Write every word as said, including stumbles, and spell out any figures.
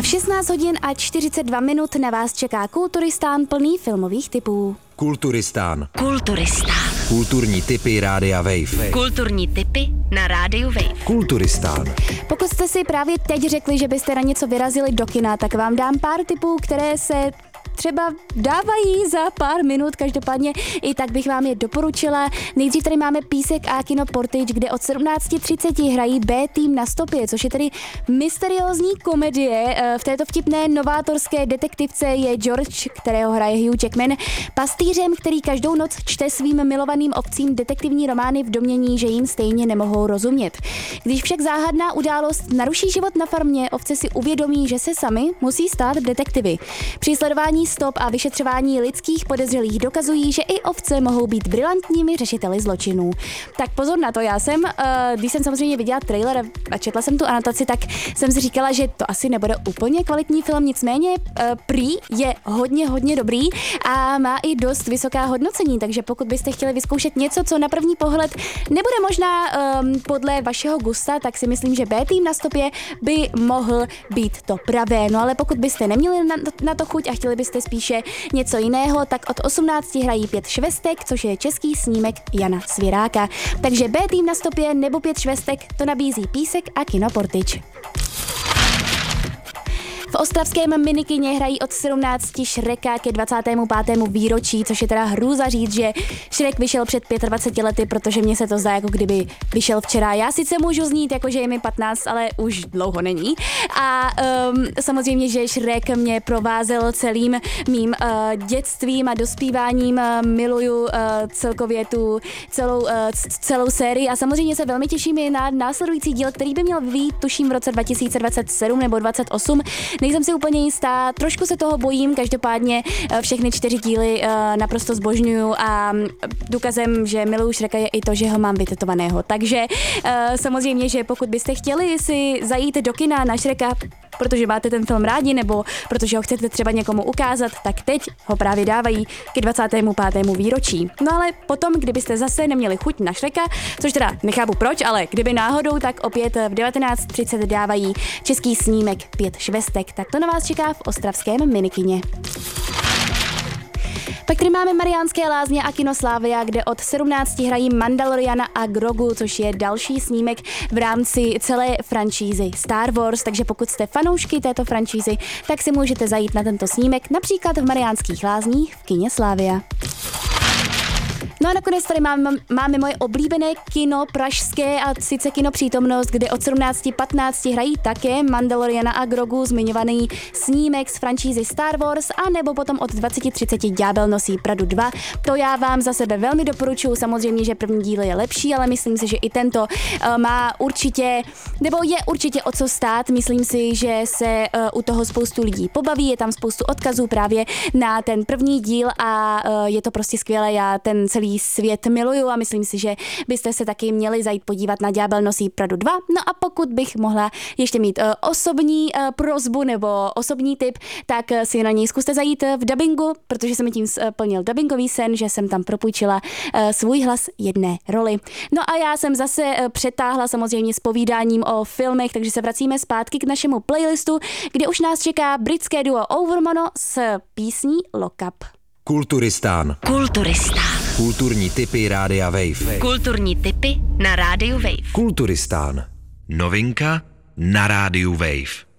A v šestnáct hodin a čtyřicet dva minut na vás čeká Kulturistán plný filmových tipů. Kulturistán. Kulturistán. Kulturní tipy Rádia Wave. Kulturní tipy na Rádiu Wave. Kulturistán. Pokud jste si právě teď řekli, že byste na něco vyrazili do kina, tak vám dám pár tipů, které se třeba dávají za pár minut, každopádně i tak bych vám je doporučila. Nejdřív tady máme Písek a kino Portage, kde od sedmnáct třicet hrají B-tým na stopě, což je tedy mysteriózní komedie. V této vtipné novátorské detektivce je George, kterého hraje Hugh Jackman, pastýřem, který každou noc čte svým milovaným ovcím detektivní romány v domnění, že jim stejně nemohou rozumět. Když však záhadná událost naruší život na farmě, ovce si uvědomí, že se sami musí stát detektivy. Při sledování stop a vyšetřování lidských podezřelých dokazují, že i ovce mohou být brilantními řešiteli zločinů. Tak pozor na to, já jsem, když jsem samozřejmě viděla trailer a četla jsem tu anotaci, tak jsem si říkala, že to asi nebude úplně kvalitní film, nicméně prý je hodně, hodně dobrý a má i dost vysoká hodnocení, takže pokud byste chtěli vyzkoušet něco, co na první pohled nebude možná um, podle vašeho gusta, tak si myslím, že B-tým na stopě by mohl být to pravé. No ale pokud byste neměli na, na to chuť a chtěli byste spíše něco jiného, tak od osmnácti hrají Pět švestek, což je český snímek Jana Svěráka. Takže B-tým na stopě nebo Pět švestek to nabízí Písek a kino Portage. V ostravském minikině hrají od sedmnácti Šreka ke dvacátému pátému výročí, což je teda hrůza říct, že Šrek vyšel před dvaceti pěti lety, protože mně se to zdá, jako kdyby vyšel včera. Já sice můžu znít, jako že je mi patnáct, ale už dlouho není. A um, samozřejmě, že Šrek mě provázel celým mým uh, dětstvím a dospíváním. Uh, miluju uh, celkově tu celou, uh, celou sérii a samozřejmě se velmi těším i na následující díl, který by měl vyjít, tuším, v roce dva tisíce dvacet sedm nebo dvacet osm. Nejsem si úplně jistá, trošku se toho bojím, každopádně všechny čtyři díly naprosto zbožňuju a důkazem, že miluju Šreka je i to, že ho mám vytetovaného. Takže samozřejmě, že pokud byste chtěli si zajít do kina na Šreka, protože máte ten film rádi nebo protože ho chcete třeba někomu ukázat, tak teď ho právě dávají ke dvacátému pátému výročí. No ale potom, kdybyste zase neměli chuť na Šreka, což teda nechápu proč, ale kdyby náhodou, tak opět v devatenáct třicet dávají český snímek Pět švestek. Tak to na vás čeká v ostravském minikině. Pak tady máme Mariánské lázně a kino Slavia, kde od sedmnácti hrají Mandaloriana a Grogu, což je další snímek v rámci celé franšízy Star Wars, takže pokud jste fanoušky této franšízy, tak si můžete zajít na tento snímek například v Mariánských lázních v kině Slavia. No a nakonec tady máme, máme moje oblíbené kino pražské a sice kino Přítomnost, kde od sedmnácti patnácti hrají také Mandaloriana a Grogu, zmiňovaný snímek z franšízy Star Wars, a nebo potom od dvaceti třiceti Ďábel nosí Pradu dva. To já vám za sebe velmi doporučuji, samozřejmě, že první díl je lepší, ale myslím si, že i tento uh, má určitě, nebo je určitě o co stát. Myslím si, že se uh, u toho spoustu lidí pobaví, je tam spoustu odkazů právě na ten první díl a uh, je to prostě skvělé, já ten celý svět miluju a myslím si, že byste se taky měli zajít podívat na Ďábel nosí Pradu dva. No a pokud bych mohla ještě mít uh, osobní uh, prosbu nebo osobní tip, tak uh, si na něj zkuste zajít uh, v dabingu, protože jsem mi tím splnil dabingový sen, že jsem tam propůjčila uh, svůj hlas jedné roli. No a já jsem zase uh, přetáhla samozřejmě s povídáním o filmech, takže se vracíme zpátky k našemu playlistu, kde už nás čeká britské duo Overmono s písní Lock Up. Kulturistán. Kulturistán. Kulturní tipy Rádia Wave. Kulturní tipy na Rádiu Wave. Kulturistán. Novinka na Rádiu Wave.